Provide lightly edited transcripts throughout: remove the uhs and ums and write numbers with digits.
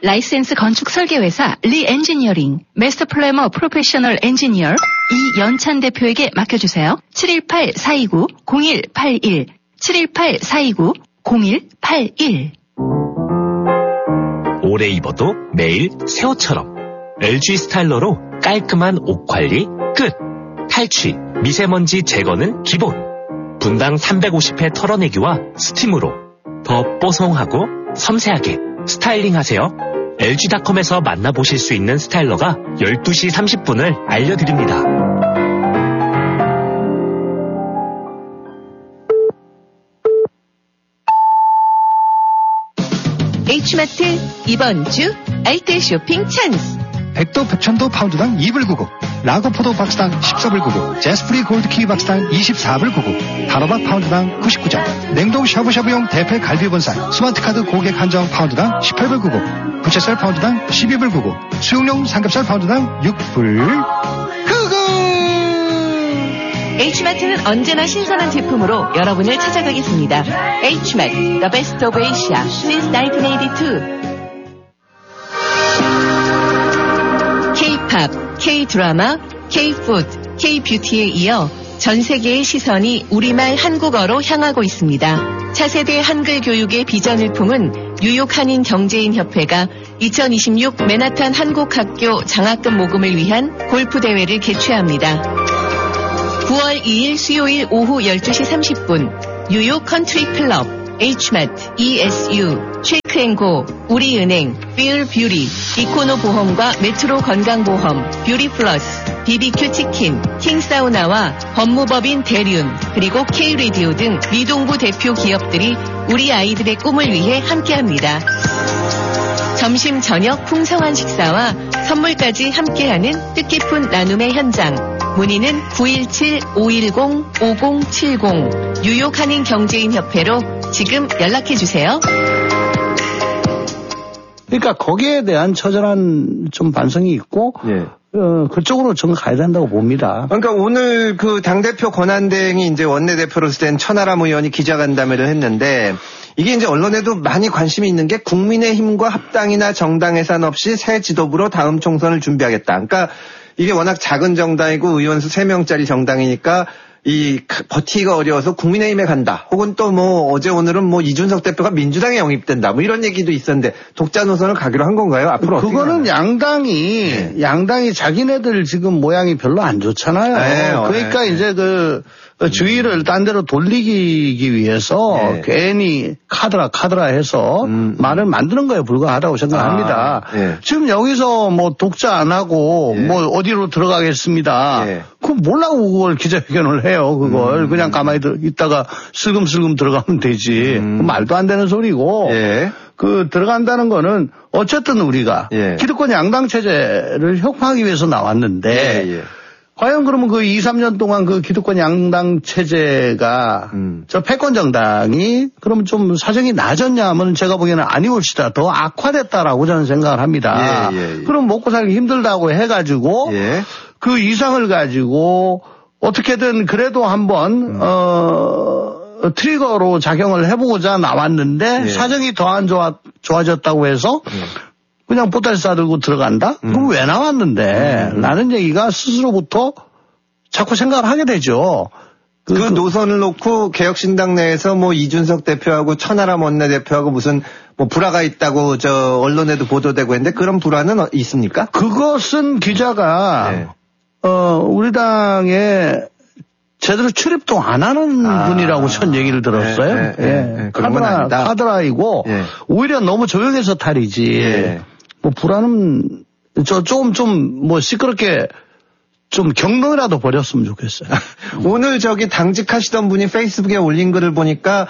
라이센스 건축 설계회사 리엔지니어링, 마스터 플래머 프로페셔널 엔지니어 이연찬 대표에게 맡겨주세요. 718-429-0181 718-429-0181 오래 입어도 매일 새 옷처럼 LG 스타일러로 깔끔한 옷 관리 끝. 탈취, 미세먼지 제거는 기본. 분당 350회 털어내기와 스팀으로 더 뽀송하고 섬세하게 스타일링하세요. LG닷컴에서 만나보실 수 있는 스타일러가 12시 30분을 알려드립니다. H마트 이번 주 알뜰 쇼핑 찬스. 백도 백천도 파운드당 2불 99, 라거포도 박스당 14불 99, 제스프리 골드키 박스당 24불 99, 단호박 파운드당 99점, 냉동 샤브샤브용 대패 갈비본살 스마트카드 고객 한정 파운드당 18불 99, 부채살 파운드당 12불 99, 수육용 삼겹살 파운드당 6불 99. H마트는 언제나 신선한 제품으로 여러분을 찾아가겠습니다. H마트, The Best of Asia since 1982. K-팝, K-드라마, K-푸드, K-뷰티에 이어 전 세계의 시선이 우리말 한국어로 향하고 있습니다. 차세대 한글 교육의 비전을 품은 뉴욕 한인 경제인 협회가 2026 맨하탄 한국학교 장학금 모금을 위한 골프 대회를 개최합니다. 9월 2일 수요일 오후 12시 30분 뉴욕 컨트리 클럽, H마트, ESU, 쉐이크앤고, 우리은행, 필 뷰리, 이코노 보험과 메트로 건강보험, 뷰리 플러스, BBQ 치킨, 킹사우나와 법무법인 대륜, 그리고 K-라디오 등 미동부 대표 기업들이 우리 아이들의 꿈을 위해 함께합니다. 점심 저녁 풍성한 식사와 선물까지 함께하는 뜻깊은 나눔의 현장. 문의는 917-510-5070 뉴욕 한인 경제인 협회로 지금 연락해주세요. 그러니까 거기에 대한 처절한 좀 반성이 있고 그쪽으로 저는 가야 된다고 봅니다. 그러니까 오늘 그 당대표 권한대행이 이제 원내대표로서 된 천하람 의원이 기자간담회를 했는데 이게 이제 언론에도 많이 관심이 있는 게 국민의힘과 합당이나 정당 해산 없이 새 지도부로 다음 총선을 준비하겠다. 그러니까 이게 워낙 작은 정당이고 의원수 3명짜리 정당이니까 버티기가 어려워서 국민의힘에 간다. 혹은 또 어제 오늘은 이준석 대표가 민주당에 영입된다. 이런 얘기도 있었는데 독자 노선을 가기로 한 건가요? 앞으로 그거는 양당이 자기네들 지금 모양이 별로 안 좋잖아요. 그러니까 이제 주의를 딴 데로 돌리기 위해서 괜히 카드라 해서 말을 만드는 거에 불과하다고 생각합니다. 지금 여기서 독자 안 하고 어디로 들어가겠습니다. 그럼 몰라고 그걸 기자회견을 해요. 그걸 그냥 가만히 있다가 슬금슬금 들어가면 되지. 말도 안 되는 소리고 들어간다는 거는 어쨌든 우리가 기득권 양당 체제를 혁파하기 위해서 나왔는데 과연 그러면 2, 3년 동안 기득권 양당 체제가 저 패권 정당이 그러면 좀 사정이 나아졌냐 하면 제가 보기에는 아니올시다. 더 악화됐다라고 저는 생각을 합니다. 그럼 먹고 살기 힘들다고 해가지고 그 이상을 가지고 어떻게든 그래도 한번 트리거로 작용을 해보고자 나왔는데 사정이 더 안 좋아졌다고 해서 그냥 보따리 싸들고 들어간다? 그럼 왜 나왔는데? 라는 얘기가 스스로부터 자꾸 생각을 하게 되죠. 그 노선을 놓고 개혁신당 내에서 이준석 대표하고 천하람 원내대표하고 무슨 불화가 있다고 언론에도 보도되고 있는데 그런 불화는 있습니까? 그것은 기자가 우리 당에 제대로 출입도 안 하는 분이라고 전 얘기를 들었어요. 카드라이고 오히려 너무 조용해서 탈이지. 불안은 좀 시끄럽게 좀 경로라도 버렸으면 좋겠어요. 오늘 당직하시던 분이 페이스북에 올린 글을 보니까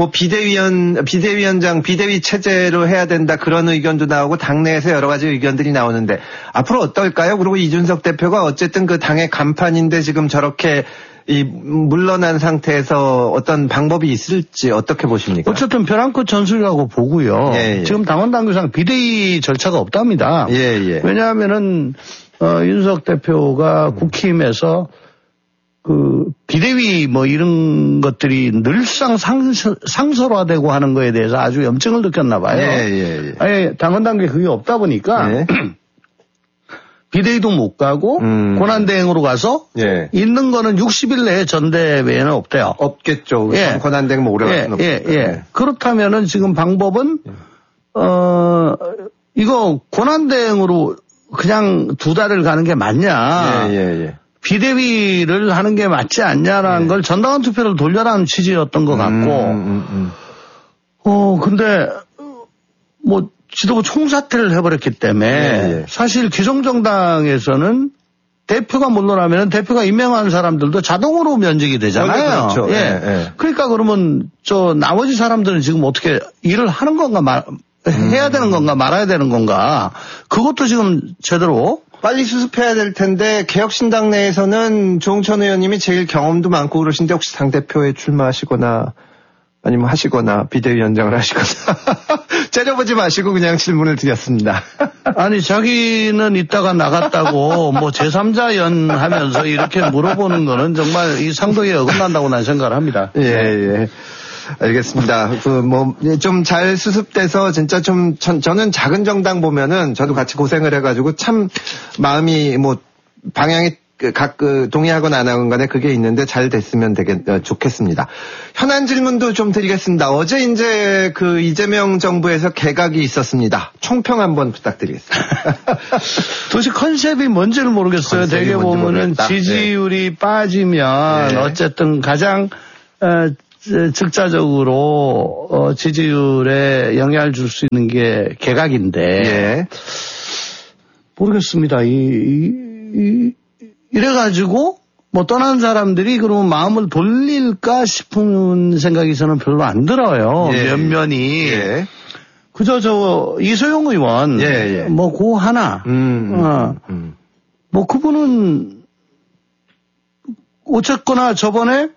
비대위원장, 비대위 체제로 해야 된다 그런 의견도 나오고 당내에서 여러 가지 의견들이 나오는데 앞으로 어떨까요? 그리고 이준석 대표가 어쨌든 당의 간판인데 지금 저렇게 물러난 상태에서 어떤 방법이 있을지 어떻게 보십니까? 어쨌든 벼랑 끝 전술이라고 보고요. 지금 당원 당규상 비대위 절차가 없답니다. 왜냐하면은 윤석 대표가 국힘에서 비대위 뭐 이런 것들이 늘상 상설화되고 하는 거에 대해서 아주 염증을 느꼈나 봐요. 예. 아예 당헌 단계 그게 없다 보니까 예. 비대위도 못 가고 권한대행으로 가서 있는 거는 60일 내에 전대회에는 없대요. 없겠죠. 권한대행 뭐 오래 갈 수는 없겠죠. 예. 그렇다면은 지금 방법은 이거 권한대행으로 그냥 2달을 가는 게 맞냐. 예. 비대위를 하는 게 맞지 않냐라는 걸 전당원 투표를 돌려라는 취지였던 것 같고. 근데 뭐 지도부 총사퇴를 해버렸기 때문에 사실 기성정당에서는 대표가 물러나면 대표가 임명한 사람들도 자동으로 면직이 되잖아요. 그렇죠. 그러니까 그러면 나머지 사람들은 지금 어떻게 일을 하는 건가 해야 되는 건가 말아야 되는 건가 그것도 지금 제대로 빨리 수습해야 될 텐데 개혁신당 내에서는 조홍천 의원님이 제일 경험도 많고 그러신데 혹시 당대표에 출마하시거나 아니면 하시거나 비대위원장을 하시거나 째려보지 마시고 그냥 질문을 드렸습니다. 아니 자기는 이따가 나갔다고 뭐 제3자연 하면서 이렇게 물어보는 거는 정말 이 상도에 어긋난다고 난 생각을 합니다. 예. 알겠습니다. 좀 잘 수습돼서 진짜 저는 작은 정당 보면은 저도 같이 고생을 해가지고 참 마음이 방향이 동의하거나 안 하건 간에 그게 있는데 잘 됐으면 좋겠습니다. 현안 질문도 좀 드리겠습니다. 어제 이제 이재명 정부에서 개각이 있었습니다. 총평 한번 부탁드리겠습니다. 도대체 컨셉이 뭔지를 모르겠어요. 되게 보면은 지지율이 빠지면 어쨌든 가장 즉자적으로 지지율에 영향을 줄 수 있는 게 개각인데 모르겠습니다. 이래가지고 떠난 사람들이 그러면 마음을 돌릴까 싶은 생각이 저는 별로 안 들어요. 면면이 그저 이소영 의원 고 하나 그분은 어쨌거나 저번에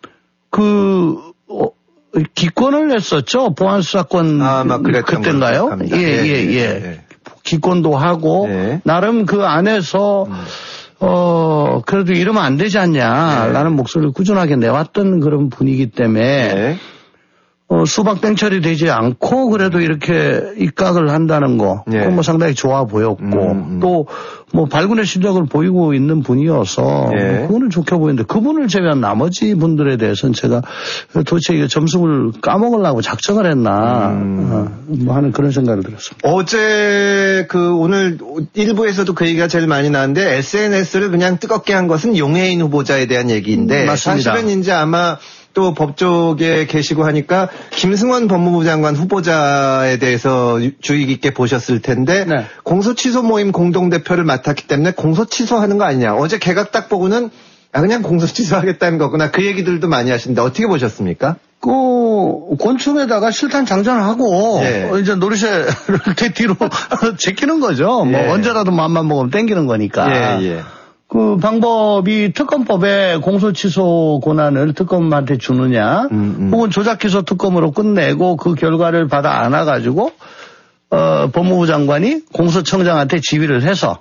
기권을 냈었죠. 보안수사권 그때인가요? 예. 기권도 하고 나름 그 안에서 그래도 이러면 안 되지 않냐라는 목소리를 꾸준하게 내왔던 그런 분위기 때문에 수박 땡처리 되지 않고 그래도 이렇게 입각을 한다는 거 그건 상당히 좋아 보였고 또 발군의 실력을 보이고 있는 분이어서 그거는 좋게 보이는데 그분을 제외한 나머지 분들에 대해서는 제가 도대체 이게 점수를 까먹으려고 작정을 했나 하는 그런 생각을 들었습니다. 어제 오늘 일부에서도 그 얘기가 제일 많이 나왔는데 SNS를 그냥 뜨겁게 한 것은 용해인 후보자에 대한 얘기인데 맞습니다. 사실은 이제 아마 또 법조계 계시고 하니까 김승원 법무부 장관 후보자에 대해서 주의 깊게 보셨을 텐데 공소 취소 모임 공동대표를 맡았기 때문에 공소 취소하는 거 아니냐. 어제 개각 딱 보고는 그냥 공소 취소하겠다는 거구나. 그 얘기들도 많이 하시는데 어떻게 보셨습니까? 권총에다가 실탄 장전하고 이제 노릇을 뒤로 제끼는 거죠. 언제라도 맘만 먹으면 땡기는 거니까. 그 방법이 특검법에 공소취소 권한을 특검한테 주느냐, 혹은 조작기소 특검으로 끝내고 그 결과를 받아 안아가지고 법무부 장관이 공소청장한테 지휘를 해서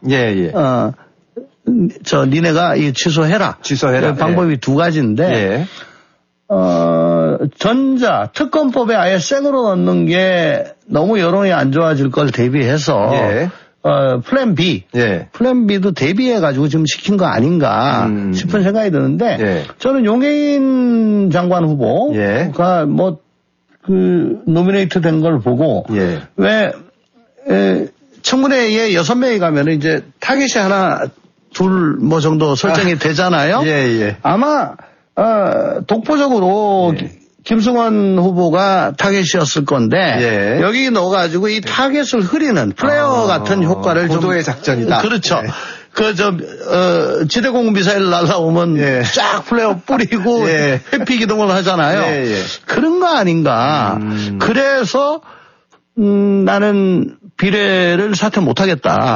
니네가 이 취소해라. 방법이 두 가지인데 특검법에 아예 생으로 넣는 게 너무 여론이 안 좋아질 걸 대비해서 플랜 B. 플랜 B도 대비해가지고 지금 시킨 거 아닌가 싶은 생각이 드는데, 저는 용해인 장관 후보가 노미네이트 된 걸 보고, 청문회에 6명이 가면은 이제 타겟이 하나, 둘 정도 설정이 되잖아요. 아마, 독보적으로 김승원 후보가 타겟이었을 건데 여기 넣어가지고 이 타겟을 흐리는 플레이어 같은 효과를 고도의 작전이다. 그렇죠. 지대공 미사일 날라오면 쫙 플레이어 뿌리고 회피 기동을 하잖아요. 그런 거 아닌가. 그래서 나는 비례를 사퇴 못하겠다.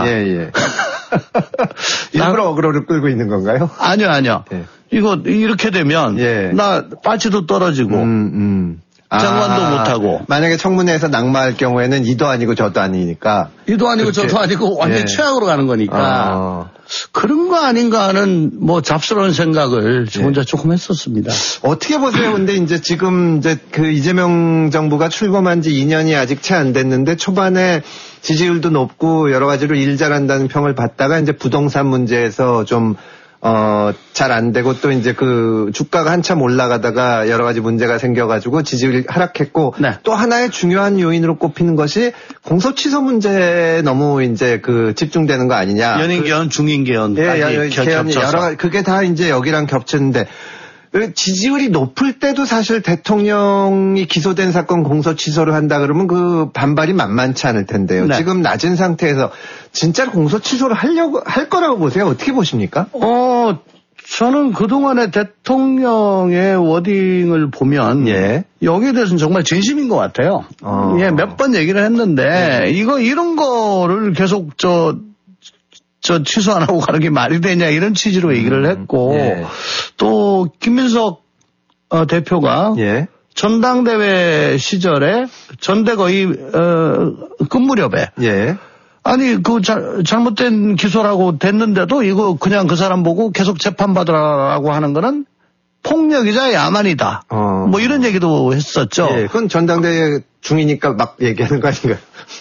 일부러 어그로를 끌고 있는 건가요? 아니요. 이거 이렇게 되면 나 빠치도 떨어지고 장관도 못하고. 만약에 청문회에서 낙마할 경우에는 이도 아니고 저도 아니니까. 이도 아니고 저도 아니고 완전 최악으로 가는 거니까. 그런 거 아닌가 하는 뭐 잡스러운 생각을 저 혼자 조금 했었습니다. 어떻게 보세요? 근데 이제 지금 이제 그 이재명 정부가 출범한 지 2년이 아직 채 안 됐는데 초반에 지지율도 높고 여러 가지로 일 잘한다는 평을 받다가 이제 부동산 문제에서 좀 잘 안 되고 또 이제 그 주가가 한참 올라가다가 여러 가지 문제가 생겨가지고 지지율이 하락했고 네. 또 하나의 중요한 요인으로 꼽히는 것이 공소 취소 문제에 너무 이제 그 집중되는 거 아니냐. 연인 개헌, 중인 개헌까지 개헌이 여러 가지 그게 다 이제 여기랑 겹쳤는데 지지율이 높을 때도 사실 대통령이 기소된 사건 공소 취소를 한다 그러면 그 반발이 만만치 않을 텐데요. 네. 지금 낮은 상태에서 진짜 공소 취소를 할 거라고 보세요? 어떻게 보십니까? 저는 그동안의 대통령의 워딩을 보면 여기에 대해서는 정말 진심인 것 같아요. 예, 몇 번 얘기를 했는데 이런 거를 계속 저 취소 안 하고 가는 게 말이 되냐 이런 취지로 얘기를 했고 또 김민석 대표가 전당대회 시절에 전대거의 끝 무렵에 아니 그 잘못된 기소라고 됐는데도 이거 그냥 그 사람 보고 계속 재판받으라고 하는 거는 폭력이자 야만이다. 뭐 이런 얘기도 했었죠. 그건 전당대회 중이니까 막 얘기하는 거 아닌가요?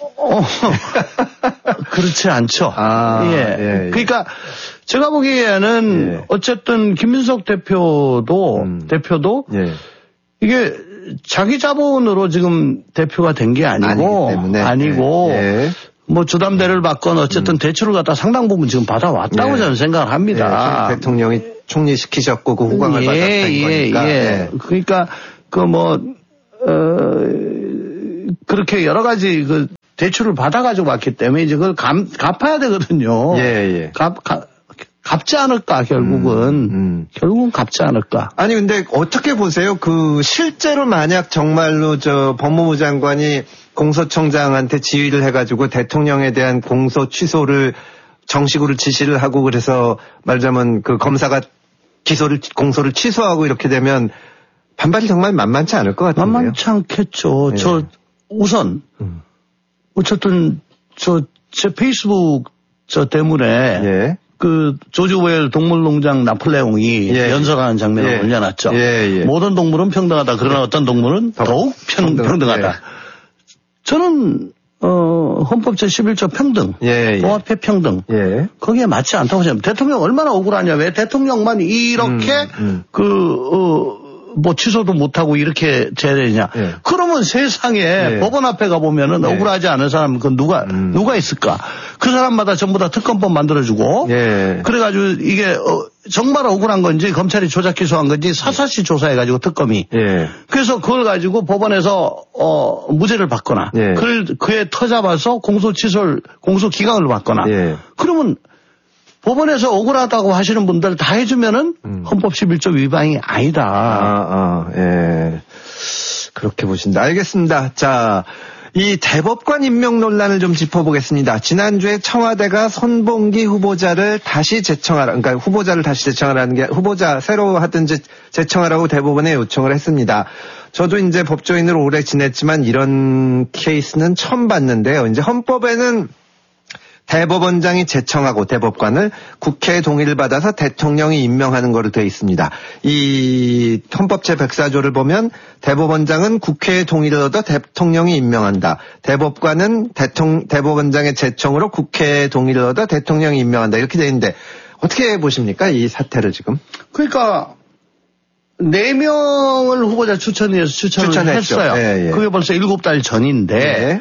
그렇지 않죠. 그러니까 제가 보기에는 어쨌든 김민석 대표도 이게 자기 자본으로 지금 대표가 된 게 아니고 뭐 주담대를 받건 어쨌든 대출을 갖다 상당 부분 지금 받아왔다고 저는 생각을 합니다. 대통령이 총리시키셨고 그 후광을 받았다는 거니까. 그러니까 그렇게 여러 가지 그 대출을 받아가지고 왔기 때문에 이제 그걸 갚아야 되거든요. 갚지 않을까 결국은 결국은 갚지 않을까. 아니 근데 어떻게 보세요? 그 실제로 만약 정말로 저 법무부 장관이 공소청장한테 지휘를 해가지고 대통령에 대한 공소 취소를 정식으로 지시를 하고 그래서 말하자면 그 검사가 공소를 취소하고 이렇게 되면 반발이 정말 만만치 않을 것 같은데요. 만만치 않겠죠. 우선 어쨌든 제 페이스북 때문에 그 조지 오웰 동물농장 나폴레옹이 연설하는 장면을 올려놨죠. 모든 동물은 평등하다. 그러나 어떤 동물은 더욱 평등하다. 저는 헌법 제11조 평등, 부합해 평등, 거기에 맞지 않다고 생각합니다. 대통령 얼마나 억울하냐. 왜 대통령만 이렇게 뭐 취소도 못하고 이렇게 제되냐. 그러면 세상에 법원 앞에 가보면은 억울하지 않은 사람 그 누가 있을까. 그 사람마다 전부 다 특검법 만들어주고 그래가지고 이게 정말 억울한 건지 검찰이 조작 기소한 건지 사사시 조사해가지고 특검이 그래서 그걸 가지고 법원에서 무죄를 받거나 그에 터잡아서 공소 기각을 받거나 그러면 법원에서 억울하다고 하시는 분들 다 해주면은 헌법 11조 위반이 아니다. 그렇게 보신다. 알겠습니다. 자, 이 대법관 임명 논란을 좀 짚어보겠습니다. 지난주에 청와대가 손봉기 후보자를 다시 제청하라, 그러니까 후보자를 다시 제청하라는 게 후보자 새로 하든지 제청하라고 대법원에 요청을 했습니다. 저도 이제 법조인으로 오래 지냈지만 이런 케이스는 처음 봤는데요. 이제 헌법에는 대법원장이 제청하고 대법관을 국회의 동의를 받아서 대통령이 임명하는 거로 되어 있습니다. 이 헌법 제104조를 보면 대법원장은 국회의 동의를 얻어 대통령이 임명한다. 대법관은 대법원장의 제청으로 국회의 동의를 얻어 대통령이 임명한다. 이렇게 되어 있는데 어떻게 보십니까? 이 사태를 지금. 그러니까 4명을 후보자 추천해서 추천을 했어요. 그게 벌써 7달 전인데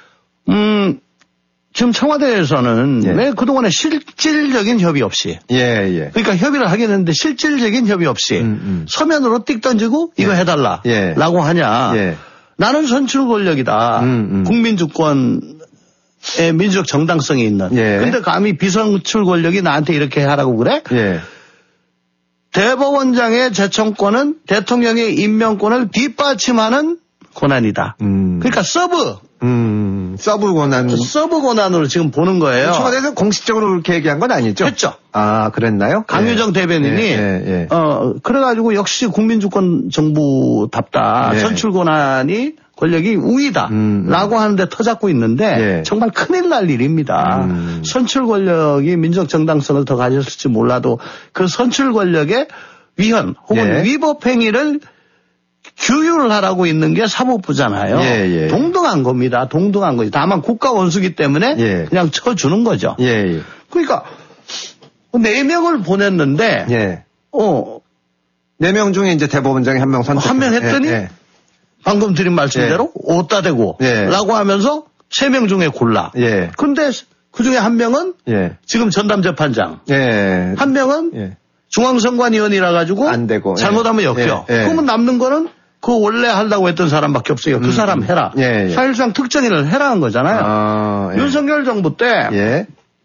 지금 청와대에서는 왜 그동안에 실질적인 협의 없이 그러니까 협의를 하긴 했는데 실질적인 협의 없이 서면으로 띡 던지고 이거 해달라 라고 하냐. 나는 선출 권력이다. 국민주권의 민주적 정당성이 있는. 근데 감히 비선출 권력이 나한테 이렇게 하라고 그래? 대법원장의 제청권은 대통령의 임명권을 뒷받침하는 권한이다. 그러니까 서브 권한으로 지금 보는 거예요. 청와대에서 공식적으로 그렇게 얘기한 건 아니죠? 했죠. 아, 그랬나요? 강유정 대변인이 그래가지고 역시 국민주권 정부답다. 선출 권한이 권력이 우위다라고 하는데 터잡고 있는데 정말 큰일 날 일입니다. 선출 권력이 민족 정당성을 더 가졌을지 몰라도 그 선출 권력의 위헌 혹은 위법 행위를 규율하라고 있는 게 사법부잖아요. 동등한 겁니다. 동등한 거지. 다만 국가 원수기 때문에 그냥 쳐주는 거죠. 그러니까 4명을 보냈는데 4명 중에 이제 대법원장이 1명 선택. 1명 했더니 방금 드린 말씀대로 어디다 대고 라고 하면서 3명 중에 골라. 근데 그 중에 1명은 지금 전담재판장. 1명은 중앙선관위원이라 가지고 안 되고. 잘못하면 역겨. 그러면 남는 거는 그 원래 하려고 했던 사람밖에 없어요. 그 사람 해라. 사실상 특정인을 해라 한 거잖아요. 윤석열 정부 때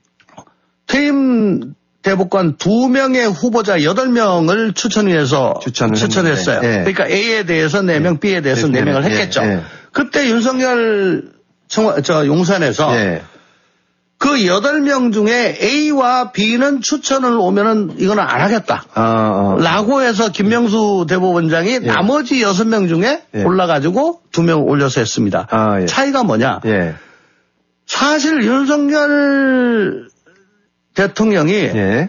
퇴임 대법관 2명의 후보자 8명을 추천위에서 추천했어요. 그러니까 A에 대해서 4명, B에 대해서 4명을 했겠죠. 그때 윤석열 용산에서 그 8명 중에 A와 B는 추천을 오면은 이거는 안 하겠다. 라고 해서 김명수 대법원장이 나머지 6명 중에 골라가지고 2명 올려서 했습니다. 차이가 뭐냐. 사실 윤석열 대통령이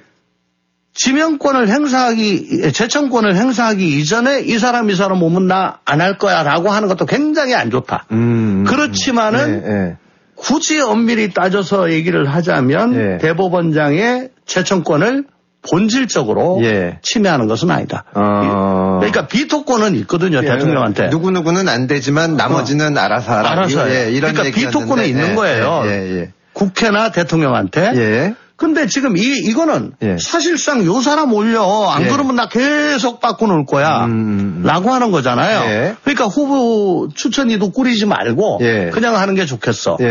지명권을 제청권을 행사하기 이전에 이 사람 오면 나 안 할 거야 라고 하는 것도 굉장히 안 좋다. 그렇지만은 굳이 엄밀히 따져서 얘기를 하자면 대법원장의 제청권을 본질적으로 침해하는 것은 아니다. 그러니까 비토권은 있거든요, 대통령한테. 누구누구는 안 되지만 나머지는 알아서 하라. 알아서 그러니까 비토권은 있는 거예요. 국회나 대통령한테. 근데 지금 이거는 사실상 요 사람 올려. 안 그러면 나 계속 바꿔놓을 거야. 라고 하는 거잖아요. 그러니까 후보 추천위도 꾸리지 말고 그냥 하는 게 좋겠어.